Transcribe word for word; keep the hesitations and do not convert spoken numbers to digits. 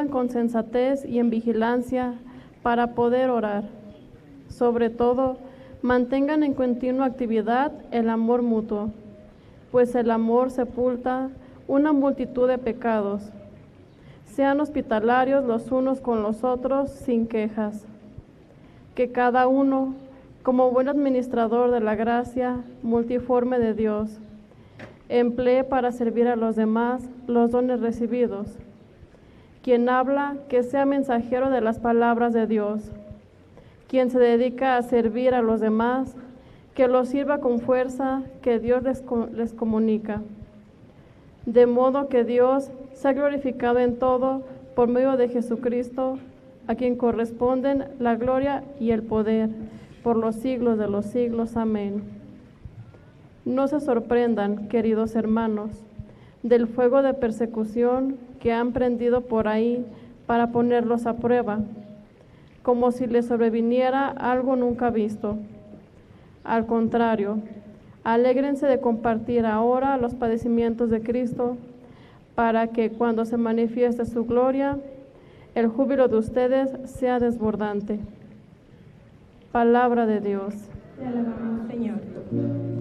vivan con sensatez y en vigilancia para poder orar. Sobre todo, mantengan en continua actividad el amor mutuo, pues el amor sepulta una multitud de pecados. Sean hospitalarios los unos con los otros sin quejas. Que cada uno, como buen administrador de la gracia multiforme de Dios, emplee para servir a los demás los dones recibidos. Quien habla, que sea mensajero de las palabras de Dios. Quien se dedica a servir a los demás, que los sirva con fuerza que Dios les, les comunica. De modo que Dios sea glorificado en todo por medio de Jesucristo, a quien corresponden la gloria y el poder por los siglos de los siglos. Amén. No se sorprendan, queridos hermanos, del fuego de persecución que han prendido por ahí para ponerlos a prueba, como si les sobreviniera algo nunca visto. Al contrario, alégrense de compartir ahora los padecimientos de Cristo, para que cuando se manifieste su gloria, el júbilo de ustedes sea desbordante. Palabra de Dios. Te alabamos, Señor.